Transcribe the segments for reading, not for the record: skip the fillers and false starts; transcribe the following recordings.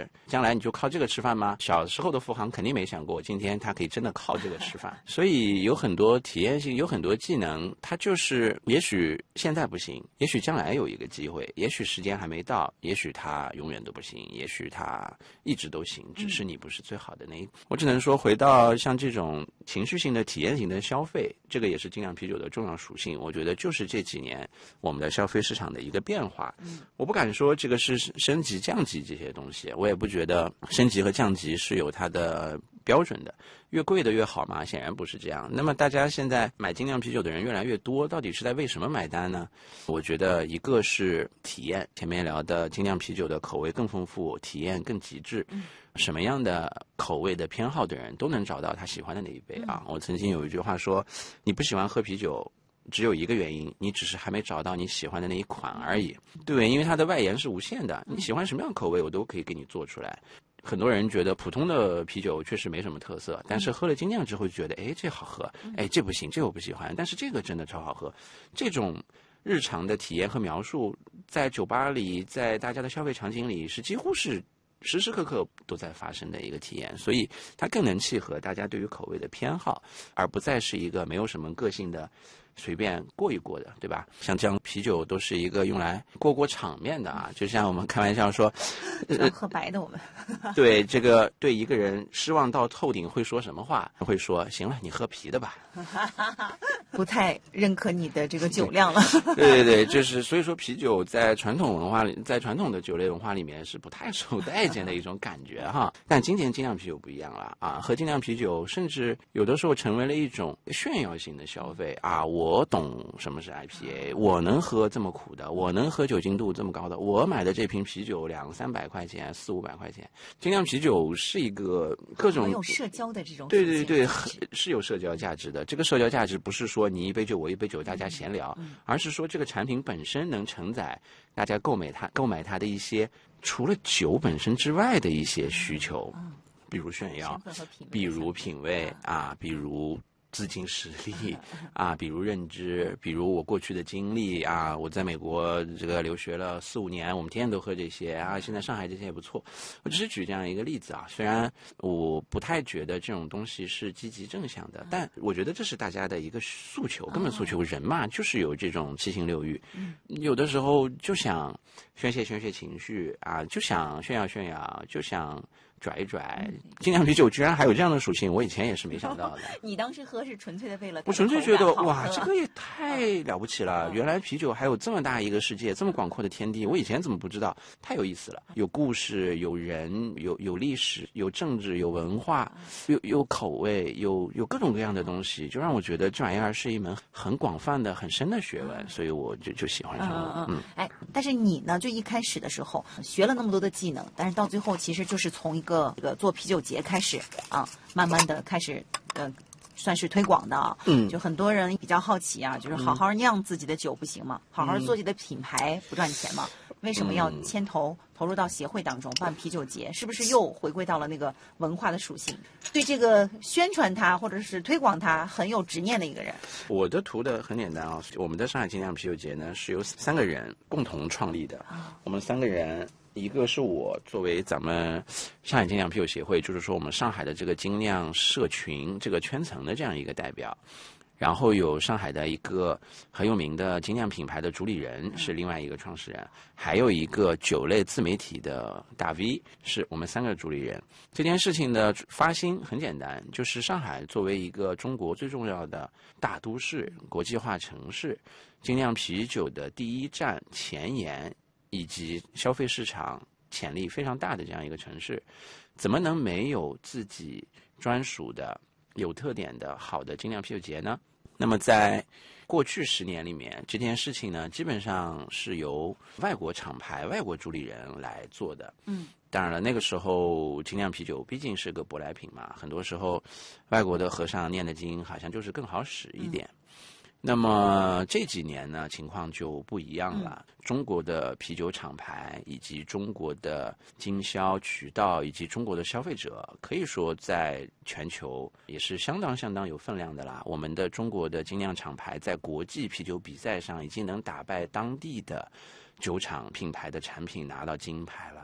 是将来你就靠这个吃饭吗？小时候的富豪肯定没想过，今天他可以真的靠这个吃饭。所以有很多体验性，有很多技能，它就是也许现在不行，也许将来有一个机会，也许时间还没到，也许它永远都不行，也许它一直都行，只是你不是最好的那一。我只能说，回到像这种情绪性的、体验型的消费，这个也是精酿啤酒的重要属性。我觉得就是这几年我们的消费市场的一个变化。我不敢说这个是升级、降级这些东西，我也不觉得升级和降级是有它的标准的，越贵的越好嘛？显然不是这样。那么大家现在买精酿啤酒的人越来越多，到底是在为什么买单呢？我觉得一个是体验，前面聊的精酿啤酒的口味更丰富，体验更极致。什么样的口味的偏好的人都能找到他喜欢的那一杯啊！我曾经有一句话说，你不喜欢喝啤酒只有一个原因，你只是还没找到你喜欢的那一款而已。对，因为它的外延是无限的，你喜欢什么样的口味我都可以给你做出来。很多人觉得普通的啤酒确实没什么特色，但是喝了精酿之后就觉得，哎，这好喝，哎，这不行，这我不喜欢，但是这个真的超好喝。这种日常的体验和描述，在酒吧里，在大家的消费场景里，是几乎是时时刻刻都在发生的一个体验，所以它更能契合大家对于口味的偏好，而不再是一个没有什么个性的随便过一过的，对吧？像这样啤酒都是一个用来过场面的啊，就像我们开玩笑说， 喝白的我们对这个对一个人失望到透顶会说什么话？会说行了，你喝啤的吧。 不太认可你的这个酒量了。 对对对，就是所以说啤酒在传统文化里，在传统的酒类文化里面是不太受待见的一种感觉哈。但今年精酿啤酒不一样了啊，喝精酿啤酒甚至有的时候成为了一种炫耀性的消费啊。我懂什么是 IPA， 我能喝这么苦的，我能喝酒精度这么高的，我买的这瓶啤酒200-300块钱，400-500块钱。精酿啤酒是一个各种有社交的这种， 对对对，是有社交价值的。这个社交价值不是说你一杯酒我一杯酒大家闲聊，而是说这个产品本身能承载大家购买它的一些除了酒本身之外的一些需求，比如炫耀，比如品味啊，比如资金实力啊，比如认知，比如我过去的经历啊，我在美国这个留学了4-5年，我们天天都喝这些啊，现在上海这些也不错。我只是举这样一个例子啊，虽然我不太觉得这种东西是积极正向的，但我觉得这是大家的一个诉求，根本诉求。人嘛，就是有这种七情六欲，有的时候就想宣泄情绪啊，就想炫耀，就想拽一拽。精酿啤酒居然还有这样的属性，我以前也是没想到的。 你当时喝是纯粹的为了我纯粹觉得哇，这个也太了不起了！原来啤酒还有这么大一个世界，这么广阔的天地，我以前怎么不知道？太有意思了，有故事，有人，有历史，有政治，有文化，有口味，有各种各样的东西，就让我觉得这玩意儿是一门很广泛的、很深的学问，所以我就喜欢上了。 哎，但是你呢？就一开始的时候学了那么多的技能，但是到最后其实就是从一个做啤酒节开始啊，慢慢的开始算是推广的啊。就很多人比较好奇啊，就是好好酿自己的酒不行吗？好好做自己的品牌不赚钱吗？为什么要投入到协会当中办啤酒节？是不是又回归到了那个文化的属性？对这个宣传它或者是推广它很有执念的一个人。我的图的很简单啊，我们的上海精酿啤酒节呢是由3个人共同创立的。我们3个人，一个是我作为咱们上海精酿啤酒协会，就是说我们上海的这个精酿社群这个圈层的这样一个代表。然后有上海的一个很有名的精酿品牌的主理人是另外一个创始人，还有一个酒类自媒体的大 V 是我们3个主理人。这件事情的发心很简单，就是上海作为一个中国最重要的大都市、国际化城市，精酿啤酒的第一站、前沿以及消费市场潜力非常大的这样一个城市，怎么能没有自己专属的有特点的好的精酿啤酒节呢？那么在过去10年里面，这件事情呢，基本上是由外国厂牌、外国主理人来做的。当然了，那个时候精酿啤酒毕竟是个舶来品嘛，很多时候外国的和尚念的经好像就是更好使一点。那么这几年呢，情况就不一样了。中国的啤酒厂牌以及中国的经销渠道以及中国的消费者，可以说在全球也是相当有分量的啦。我们的中国的精酿厂牌在国际啤酒比赛上已经能打败当地的酒厂品牌的产品，拿到金牌了。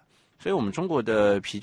所以我们中国的啤